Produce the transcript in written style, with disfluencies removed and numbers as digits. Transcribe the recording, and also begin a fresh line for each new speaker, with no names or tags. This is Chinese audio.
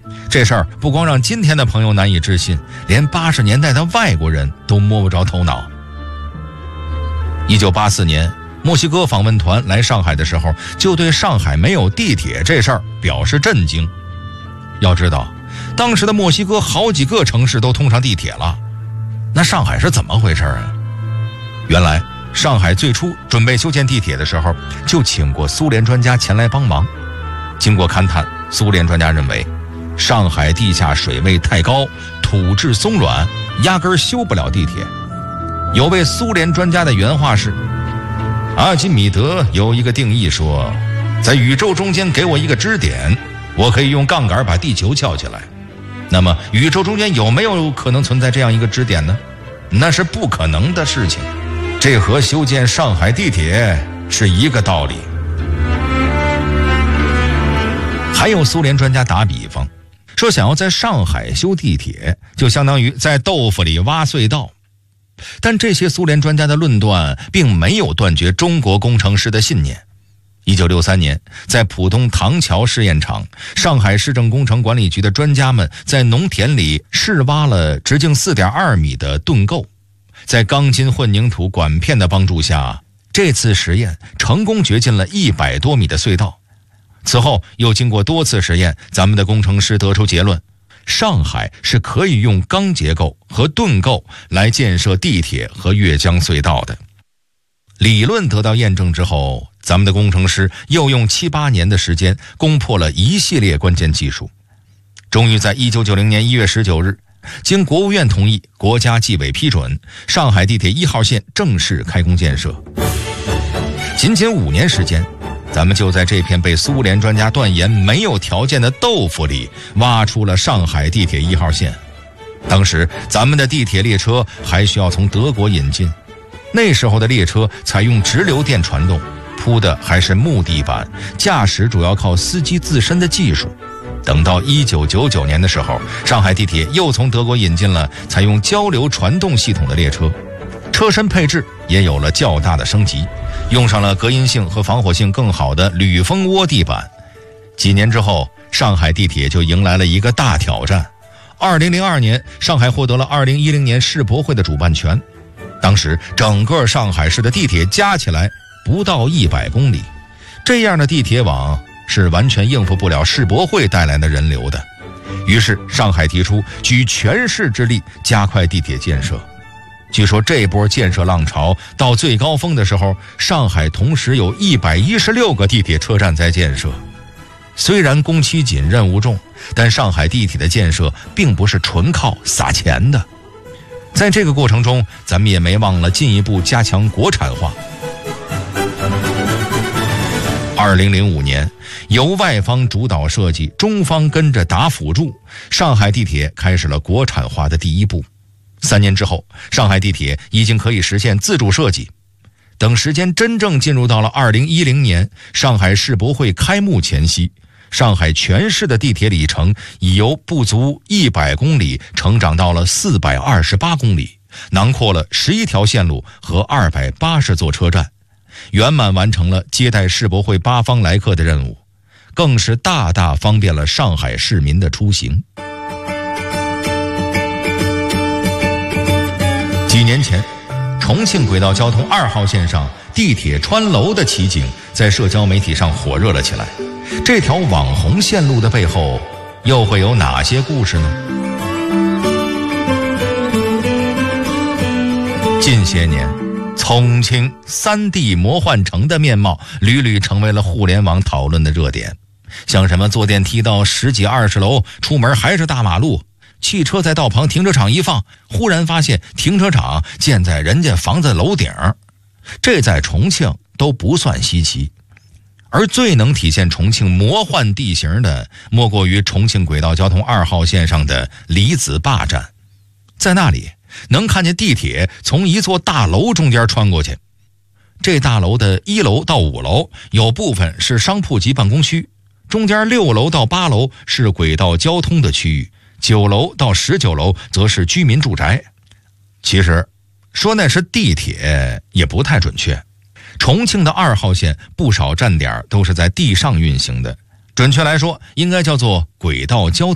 这事儿不光让今天的朋友难以置信，连80年代的外国人都摸不着头脑。1984年，墨西哥访问团来上海的时候，就对上海没有地铁这事儿表示震惊。要知道，当时的墨西哥好几个城市都通上地铁了，那上海是怎么回事啊？原来上海最初准备修建地铁的时候，就请过苏联专家前来帮忙。经过勘探，苏联专家认为上海地下水位太高，土质松软，压根儿修不了地铁。有位苏联专家的原话是：阿基米德有一个定义说，在宇宙中间给我一个支点，我可以用杠杆把地球翘起来。那么宇宙中间有没有可能存在这样一个支点呢？那是不可能的事情。这和修建上海地铁是一个道理。还有苏联专家打比方说，想要在上海修地铁，就相当于在豆腐里挖隧道。但这些苏联专家的论断并没有断绝中国工程师的信念。1963年，在浦东唐桥试验场，上海市政工程管理局的专家们在农田里试挖了直径4.2米的盾构，在钢筋混凝土管片的帮助下，这次实验成功掘进了100多米的隧道。此后又经过多次实验，咱们的工程师得出结论，上海是可以用钢结构和盾构来建设地铁和越江隧道的。理论得到验证之后，咱们的工程师又用7、8年的时间攻破了一系列关键技术，终于在1990年1月19日，经国务院同意，国家纪委批准，上海地铁1号线正式开工建设。仅仅5年时间，咱们就在这片被苏联专家断言没有条件的豆腐里挖出了上海地铁1号线。当时咱们的地铁列车还需要从德国引进，那时候的列车采用直流电传动，铺的还是木地板，驾驶主要靠司机自身的技术。等到1999年的时候，上海地铁又从德国引进了采用交流传动系统的列车，车身配置也有了较大的升级，用上了隔音性和防火性更好的铝蜂窝地板。几年之后，上海地铁就迎来了一个大挑战。2002年，上海获得了2010年世博会的主办权。当时整个上海市的地铁加起来不到100公里，这样的地铁网是完全应付不了世博会带来的人流的。于是上海提出举全市之力加快地铁建设。据说这波建设浪潮到最高峰的时候，上海同时有116个地铁车站在建设。虽然工期紧任务重，但上海地铁的建设并不是纯靠撒钱的。在这个过程中，咱们也没忘了进一步加强国产化。2005年，由外方主导设计，中方跟着打辅助，上海地铁开始了国产化的第一步。3年之后，上海地铁已经可以实现自主设计。等时间真正进入到了2010年，上海世博会开幕前夕，上海全市的地铁里程已由不足100公里成长到了428公里，囊括了11条线路和280座车站，圆满完成了接待世博会8方来客的任务，更是大大方便了上海市民的出行。几年前，重庆轨道交通2号线上地铁穿楼的奇景在社交媒体上火热了起来。这条网红线路的背后又会有哪些故事呢？近些年，重庆3D 魔幻城的面貌屡屡成为了互联网讨论的热点。像什么坐电梯到10几20楼，出门还是大马路，汽车在道旁停车场一放，忽然发现停车场建在人家房子楼顶，这在重庆都不算稀奇。而最能体现重庆魔幻地形的，莫过于重庆轨道交通2号线上的李子坝站。在那里能看见地铁从一座大楼中间穿过去，这大楼的1楼到5楼有部分是商铺及办公区，中间6楼到8楼是轨道交通的区域，9楼到19楼则是居民住宅。其实说那是地铁也不太准确，重庆的2号线不少站点都是在地上运行的，准确来说应该叫做轨道交通